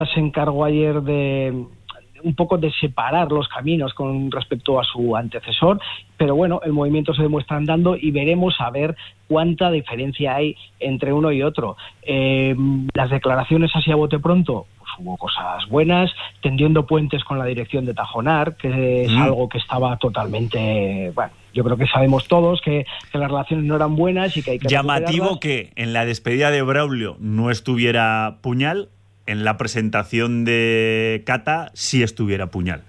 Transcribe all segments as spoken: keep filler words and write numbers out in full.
se encargó ayer de un poco de separar los caminos con respecto a su antecesor, pero bueno, el movimiento se demuestra andando y veremos a ver cuánta diferencia hay entre uno y otro. Eh, las declaraciones así a bote pronto, pues hubo cosas buenas, tendiendo puentes con la dirección de Tajonar, que es mm. algo que estaba totalmente, bueno, yo creo que sabemos todos que, que las relaciones no eran buenas y que hay que llamativo que en la despedida de Braulio no estuviera Puñal, en la presentación de Cata sí estuviera Puñal.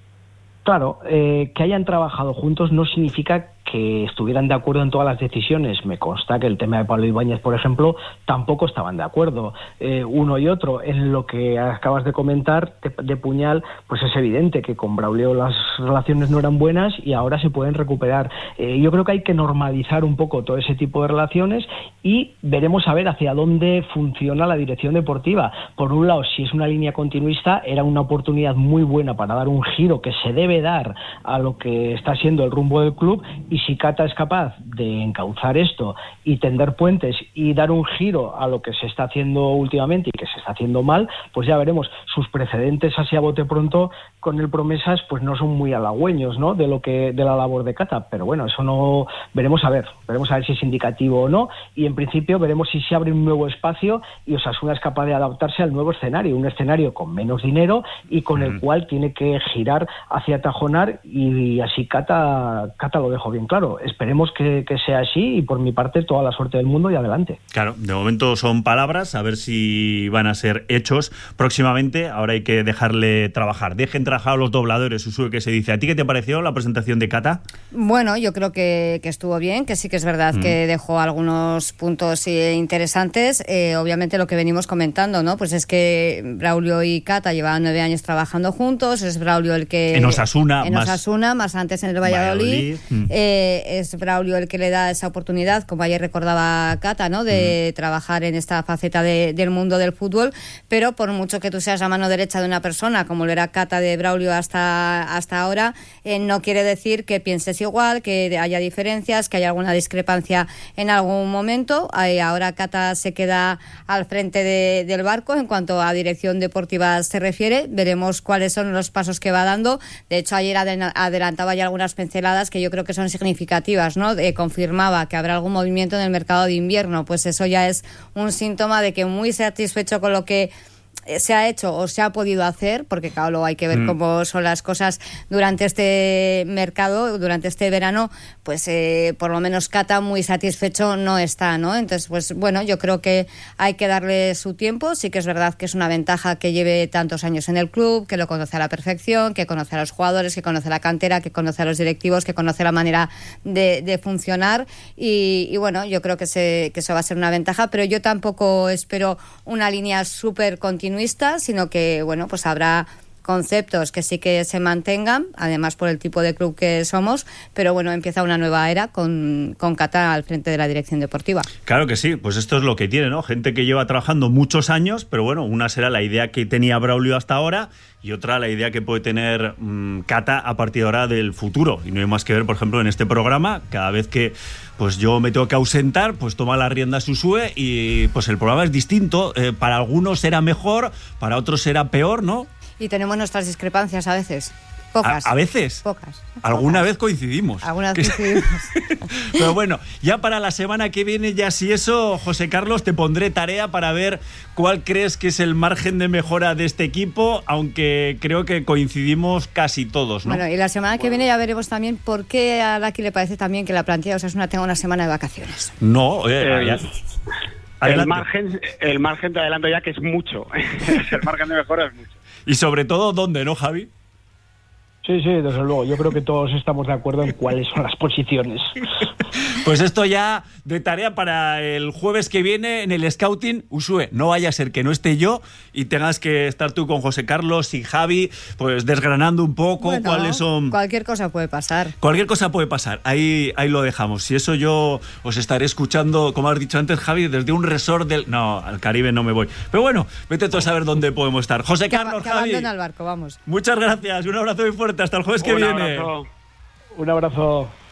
Claro, eh, que hayan trabajado juntos no significa que estuvieran de acuerdo en todas las decisiones. Me consta que el tema de Pablo Ibáñez, por ejemplo, tampoco estaban de acuerdo eh, uno y otro. En lo que acabas de comentar de, de Puñal, pues es evidente que con Braulio las relaciones no eran buenas y ahora se pueden recuperar. Eh, yo creo que hay que normalizar un poco todo ese tipo de relaciones y veremos a ver hacia dónde funciona la dirección deportiva. Por un lado, si es una línea continuista, era una oportunidad muy buena para dar un giro que se debe dar a lo que está siendo el rumbo del club. Y si Cata es capaz de encauzar esto y tender puentes y dar un giro a lo que se está haciendo últimamente y que se está haciendo mal, pues ya veremos. Sus precedentes así a bote pronto con el Promesas pues no son muy halagüeños, ¿no?, de lo que de la labor de Cata, pero bueno, eso no veremos a ver, veremos a ver si es indicativo o no, y en principio veremos si se abre un nuevo espacio y Osasuna es capaz de adaptarse al nuevo escenario, un escenario con menos dinero y con mm. el cual tiene que girar hacia Tajonar, y así Cata, Cata lo dejó bien claro. Esperemos que, que sea así y por mi parte toda la suerte del mundo y adelante. Claro, de momento son palabras, a ver si van a ser hechos próximamente. Ahora hay que dejarle trabajar. Dejen trabajar a los dobladores, Usue, que se dice. ¿A ti qué te pareció la presentación de Cata? Bueno, yo creo que, que estuvo bien, que sí que es verdad mm. que dejó algunos puntos eh, interesantes. Eh, obviamente lo que venimos comentando, ¿no? Pues es que Braulio y Cata llevaban nueve años trabajando juntos. Es Braulio el que... En Osasuna. En más, Osasuna, más antes en el Valladolid. Valladolid. Mm. Eh, es Braulio el que le da esa oportunidad, como ayer recordaba Cata, ¿no?, de mm. trabajar en esta faceta de, del mundo del fútbol, pero por mucho que tú seas la mano derecha de una persona, como lo era Cata de Braulio hasta, hasta ahora, eh, no quiere decir que pienses igual, que haya diferencias, que haya alguna discrepancia en algún momento. Eh, ahora Cata se queda al frente de, del barco en cuanto a dirección deportiva se refiere. Veremos cuáles son los pasos que va dando. De hecho, ayer adelantaba ya algunas pinceladas que yo creo que son significativas, ¿no? Eh, confirmaba que habrá algún movimiento en el mercado de invierno, pues eso ya es un síntoma de que muy satisfecho con lo que se ha hecho o se ha podido hacer, porque claro, luego hay que ver mm. cómo son las cosas durante este mercado, durante este verano, pues eh, por lo menos Cata muy satisfecho no está, ¿no? Entonces, pues bueno, yo creo que hay que darle su tiempo. Sí que es verdad que es una ventaja que lleve tantos años en el club, que lo conoce a la perfección, que conoce a los jugadores, que conoce la cantera, que conoce a los directivos, que conoce la manera de, de funcionar y, y bueno, yo creo que, se, que eso va a ser una ventaja, pero yo tampoco espero una línea súper continua, sino que bueno, pues habrá conceptos que sí que se mantengan, además por el tipo de club que somos, pero bueno, empieza una nueva era con, con Cata al frente de la dirección deportiva. Claro que sí, pues esto es lo que tiene, ¿no? Gente que lleva trabajando muchos años, pero bueno, una será la idea que tenía Braulio hasta ahora y otra la idea que puede tener mmm, Cata a partir de ahora del futuro. Y no hay más que ver, por ejemplo, en este programa, cada vez que pues yo me tengo que ausentar, pues toma las riendas Usue y pues el programa es distinto. Eh, para algunos será mejor, para otros será peor, ¿no? Y tenemos nuestras discrepancias a veces. Pocas. ¿A, a veces? Pocas. Alguna Pocas. vez coincidimos. Alguna vez coincidimos. Pero bueno, ya para la semana que viene, ya si eso, José Carlos, te pondré tarea para ver cuál crees que es el margen de mejora de este equipo, aunque creo que coincidimos casi todos, ¿no? Bueno, y la semana que viene ya veremos también por qué a Laki le parece también que la plantilla Osasuna tenga una semana de vacaciones. No, eh, eh, ya. El margen, el margen te adelanto ya que es mucho. El margen de mejora es mucho. Y sobre todo, ¿dónde, no, Javi? Sí, sí, desde luego. Yo creo que todos estamos de acuerdo en cuáles son las posiciones. Pues esto ya de tarea para el jueves que viene en el Scouting. Usue, no vaya a ser que no esté yo y tengas que estar tú con José Carlos y Javi, pues desgranando un poco bueno, cuáles son... Cualquier cosa puede pasar. Cualquier cosa puede pasar. Ahí, ahí lo dejamos. Si eso yo os estaré escuchando, como has dicho antes, Javi, desde un resort del... No, al Caribe no me voy. Pero bueno, vete tú a saber dónde podemos estar. José que Carlos, que Javi. abandona el barco, vamos. Muchas gracias. Un abrazo muy fuerte. Hasta el jueves que un viene. Abrazo. Un abrazo.